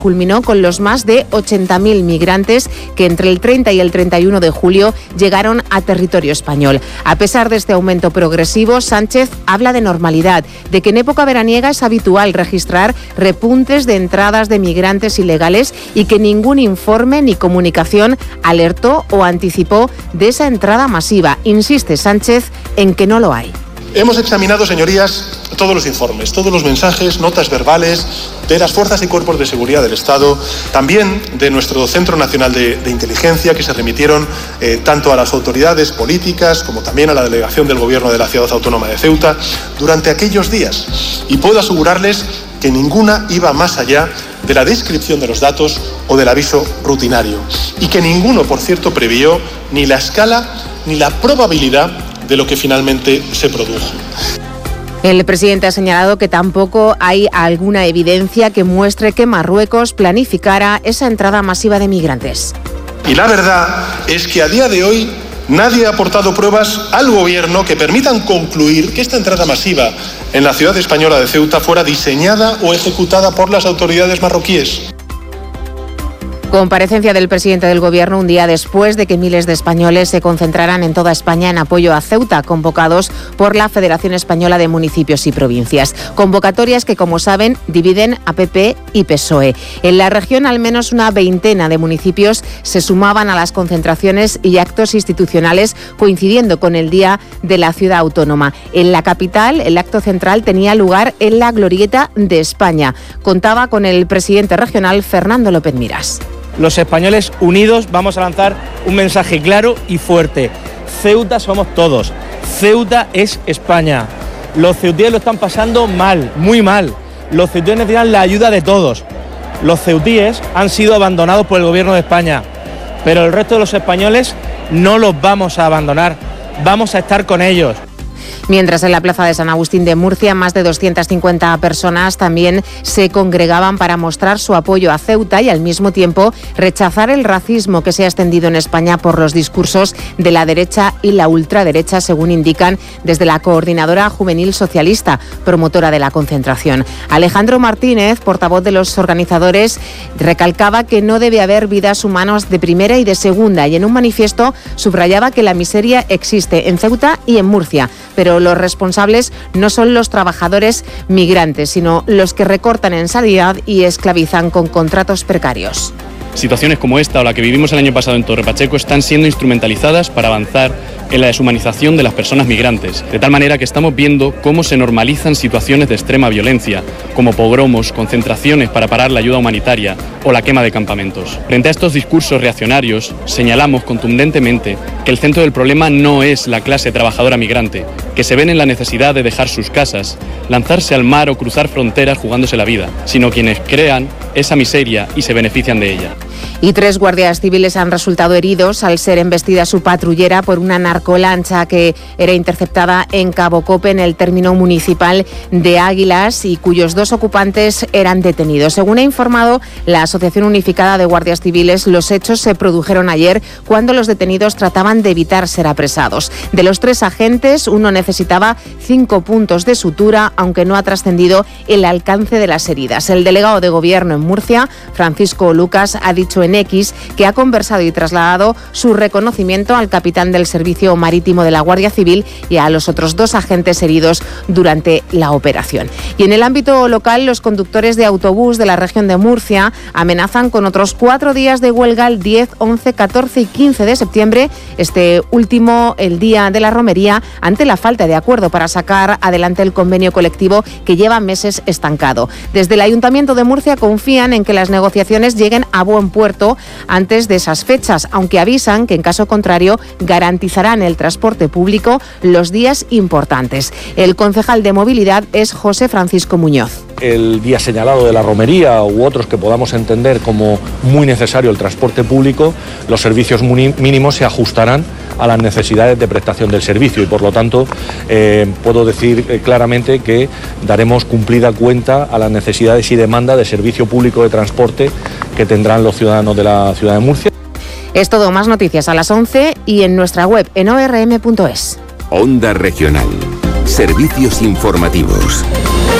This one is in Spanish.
culminó con los más de 80.000 migrantes que entre el 30 y el 31 de julio llegaron a territorio español. A pesar de este aumento progresivo, Sánchez habla de normalidad, de que en época veraniega es habitual registrar repuntes de entradas de migrantes ilegales y que ningún informe ni comunicación alertó o anticipó de esa entrada masiva. Insiste Sánchez en que no lo hay. Hemos examinado, señorías, todos los informes, todos los mensajes, notas verbales de las fuerzas y cuerpos de seguridad del Estado, también de nuestro Centro Nacional de Inteligencia, que se remitieron tanto a las autoridades políticas como también a la delegación del Gobierno de la Ciudad Autónoma de Ceuta durante aquellos días. Y puedo asegurarles que ninguna iba más allá de la descripción de los datos o del aviso rutinario. Y que ninguno, por cierto, previó ni la escala ni la probabilidad de lo que finalmente se produjo. El presidente ha señalado que tampoco hay alguna evidencia que muestre que Marruecos planificara esa entrada masiva de migrantes. Y la verdad es que a día de hoy nadie ha aportado pruebas al Gobierno que permitan concluir que esta entrada masiva en la ciudad española de Ceuta fuera diseñada o ejecutada por las autoridades marroquíes. Comparecencia del presidente del Gobierno un día después de que miles de españoles se concentraran en toda España en apoyo a Ceuta, convocados por la Federación Española de Municipios y Provincias. Convocatorias que, como saben, dividen a PP y PSOE. En la región, al menos una veintena de municipios se sumaban a las concentraciones y actos institucionales, coincidiendo con el Día de la Ciudad Autónoma. En la capital, el acto central tenía lugar en la Glorieta de España. Contaba con el presidente regional, Fernando López Miras. Los españoles unidos vamos a lanzar un mensaje claro y fuerte. Ceuta somos todos. Ceuta es España. Los ceutíes lo están pasando mal, muy mal. Los ceutíes necesitan la ayuda de todos. Los ceutíes han sido abandonados por el Gobierno de España, pero el resto de los españoles no los vamos a abandonar. Vamos a estar con ellos. Mientras en la plaza de San Agustín de Murcia, más de 250 personas también se congregaban para mostrar su apoyo a Ceuta y al mismo tiempo rechazar el racismo que se ha extendido en España por los discursos de la derecha y la ultraderecha, según indican desde la Coordinadora Juvenil Socialista, promotora de la concentración. Alejandro Martínez, portavoz de los organizadores, recalcaba que no debe haber vidas humanas de primera y de segunda, y en un manifiesto subrayaba que la miseria existe en Ceuta y en Murcia, pero los responsables no son los trabajadores migrantes, sino los que recortan en sanidad y esclavizan con contratos precarios. Situaciones como esta o la que vivimos el año pasado en Torre Pacheco están siendo instrumentalizadas para avanzar en la deshumanización de las personas migrantes, de tal manera que estamos viendo cómo se normalizan situaciones de extrema violencia, como pogromos, concentraciones para parar la ayuda humanitaria o la quema de campamentos. Frente a estos discursos reaccionarios, señalamos contundentemente que el centro del problema no es la clase trabajadora migrante, que se ven en la necesidad de dejar sus casas, lanzarse al mar o cruzar fronteras jugándose la vida, sino quienes crean esa miseria y se benefician de ella. Y 3 guardias civiles han resultado heridos al ser embestida su patrullera por una narcolancha que era interceptada en Cabo Cope, en el término municipal de Águilas, y cuyos 2 ocupantes eran detenidos. Según ha informado la Asociación Unificada de Guardias Civiles, los hechos se produjeron ayer cuando los detenidos trataban de evitar ser apresados. De los 3 agentes, uno necesitaba 5 puntos de sutura, aunque no ha trascendido el alcance de las heridas. El delegado de Gobierno en Murcia, Francisco Lucas, ha dicho en X que ha conversado y trasladado su reconocimiento al capitán del Servicio Marítimo de la Guardia Civil y a los otros 2 agentes heridos durante la operación. Y en el ámbito local, los conductores de autobús de la región de Murcia amenazan con otros 4 días de huelga el 10, 11, 14 y 15 de septiembre, este último el día de la romería, ante la falta de acuerdo para sacar adelante el convenio colectivo que lleva meses estancado. Desde el Ayuntamiento de Murcia confían en que las negociaciones lleguen a buen puerto antes de esas fechas, aunque avisan que en caso contrario garantizarán el transporte público los días importantes. El concejal de Movilidad es José Francisco Muñoz. El día señalado de la romería u otros que podamos entender como muy necesario el transporte público, los servicios mínimos se ajustarán a las necesidades de prestación del servicio y por lo tanto puedo decir claramente que daremos cumplida cuenta a las necesidades y demanda de servicio público de transporte que tendrán los ciudadanos de la ciudad de Murcia. Es todo, más noticias a las 11 y en nuestra web en orm.es. Onda Regional. Servicios informativos.